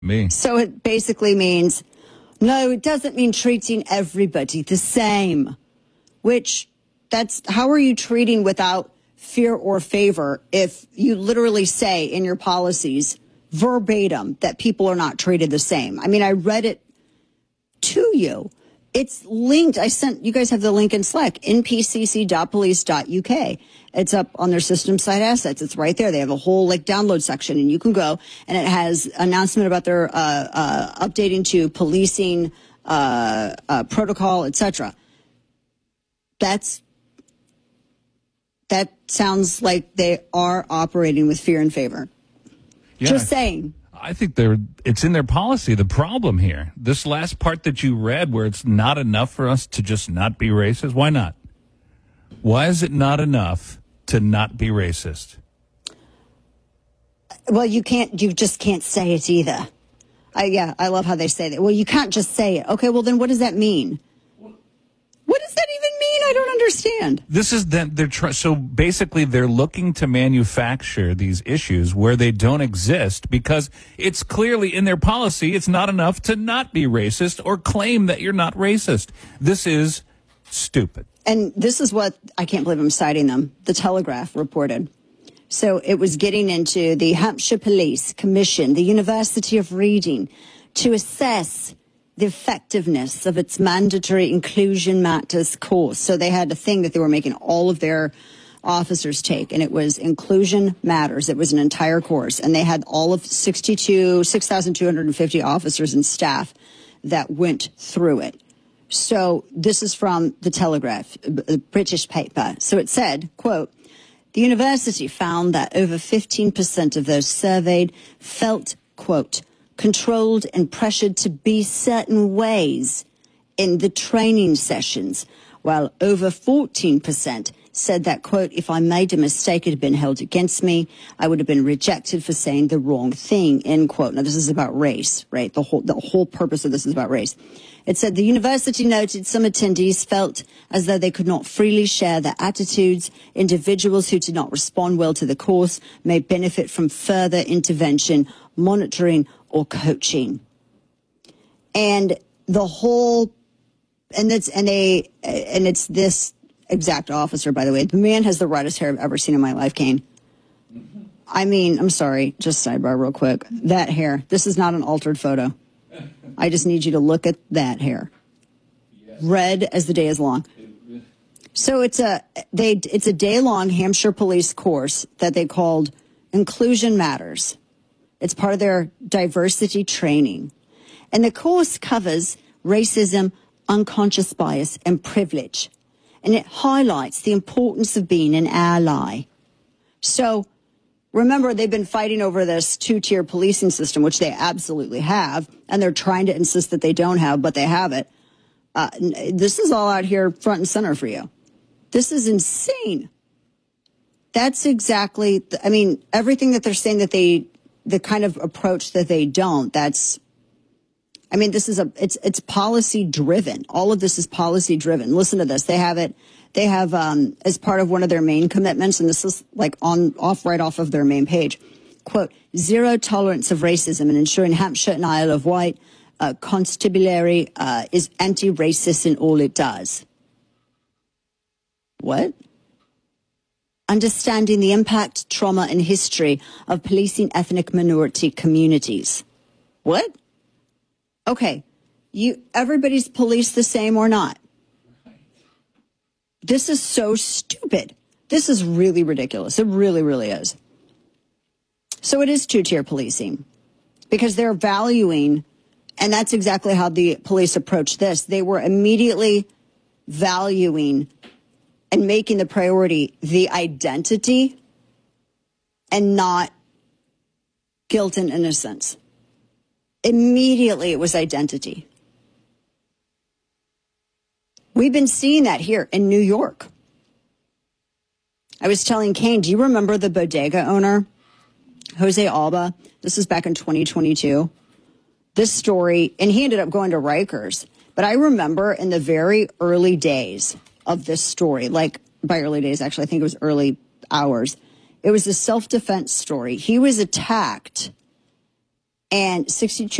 Me. So it basically means, no, it doesn't mean treating everybody the same, which how are you treating without fear or favor if you literally say in your policies verbatim that people are not treated the same? I mean, I read it to you. It's linked. You guys have the link in Slack, npcc.police.uk. It's up on their system site assets. It's right there. They have a whole download section, and you can go, and it has announcement about their updating to policing protocol, etc. That sounds like they are operating with fear and favor. Yeah. Just saying. I think it's in their policy. The problem here, this last part that you read where it's not enough for us to just not be racist. Why not? Why is it not enough to not be racist? Well, you just can't say it either. I love how they say that. Well, you can't just say it. Okay, well then what does that mean? What does that even mean? I don't understand. This is so basically they're looking to manufacture these issues where they don't exist because it's clearly in their policy. It's not enough to not be racist or claim that you're not racist. This is stupid. And this is what, I can't believe I'm citing them, the Telegraph reported. So it was getting into the Hampshire Police Commission, the University of Reading, to assess the effectiveness of its mandatory Inclusion Matters course. So they had a thing that they were making all of their officers take, and it was Inclusion Matters. It was an entire course, and they had all of 6,250 officers and staff that went through it. So this is from the Telegraph, a British paper. So it said, quote, the university found that over 15% of those surveyed felt, quote, controlled and pressured to be certain ways in the training sessions, while over 14% said that, quote, if I made a mistake, it had been held against me. I would have been rejected for saying the wrong thing, end quote. Now, this is about race, right? The whole purpose of this is about race. It said the university noted some attendees felt as though they could not freely share their attitudes. Individuals who did not respond well to the course may benefit from further intervention, monitoring, or coaching. And the whole, it's this exact officer, by the way. The man has the reddest hair I've ever seen in my life, Kane. I mean, I'm sorry, just sidebar real quick. That hair, this is not an altered photo. I just need you to look at that hair. Red as the day is long. So it's a day-long Hampshire police course that they called Inclusion Matters. It's part of their diversity training. And the course covers racism, unconscious bias, and privilege. And it highlights the importance of being an ally. So remember, they've been fighting over this two-tier policing system, which they absolutely have, and they're trying to insist that they don't have, but they have it. This is all out here front and center for you. This is insane. That's exactly, I mean, everything that they're saying that the kind of approach that they don't, this is it's policy driven. All of this is policy driven. Listen to this. They have as part of one of their main commitments, and this is right off of their main page, quote, zero tolerance of racism and ensuring Hampshire and Isle of Wight constabulary is anti-racist in all it does. What? Understanding the impact, trauma, and history of policing ethnic minority communities. What? Okay, everybody's policed the same or not? This is so stupid. This is really ridiculous. It really, really is. So it is two-tier policing because they're valuing, and that's exactly how the police approached this. They were immediately valuing and making the priority the identity and not guilt and innocence. Immediately it was identity. We've been seeing that here in New York. I was telling Kane, do you remember the bodega owner, Jose Alba? This is back in 2022. This story, and he ended up going to Rikers. But I remember in the very early days of this story, like by early days, actually, I think it was early hours. It was a self-defense story. He was attacked and 62